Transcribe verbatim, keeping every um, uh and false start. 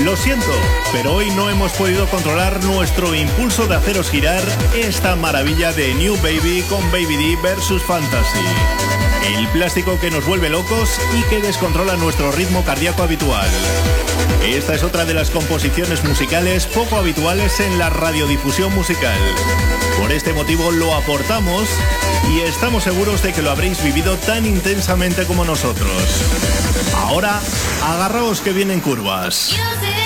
Lo siento, pero hoy no hemos podido controlar nuestro impulso de haceros girar esta maravilla de New Baby con Baby D versus Fantasy. El plástico que nos vuelve locos y que descontrola nuestro ritmo cardíaco habitual. Esta es otra de las composiciones musicales poco habituales en la radiodifusión musical. Por este motivo lo aportamos y estamos seguros de que lo habréis vivido tan intensamente como nosotros. Ahora, agarraos que vienen curvas.